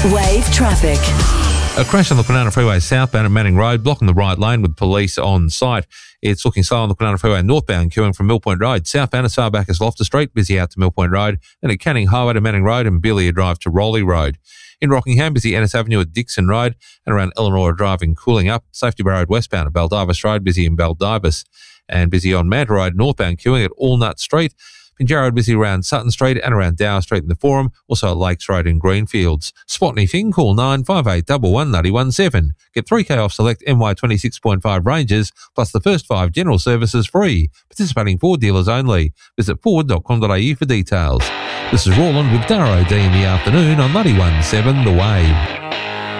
Wave traffic. A crash on the Kwinana Freeway southbound at Manning Road, blocking the right lane with police on site. It's looking slow on the Kwinana Freeway northbound, queuing from Mill Point Road. Southbound as far back as Loftus Street, busy out to Mill Point Road, and at Canning Highway to Manning Road and Billia Drive to Rowley Road. In Rockingham, busy Ennis Avenue at Dixon Road and around Eleanor Drive in Cooling Up. Safety Bar Road westbound at Baldivis Road, busy in Baldivis. And busy on Manta Road northbound, queuing at Allnut Street. Pinjarra Road busy around Sutton Street and around Dower Street in the Forum, also at Lakes Road in Greenfields. Spot anything, call 958 11917. Get 3K off select MY 26.5 ranges, plus the first 5 general services free. Participating Ford dealers only. Visit ford.com.au for details. This is Roland with Darrow D in the afternoon on 91.7 The Wave.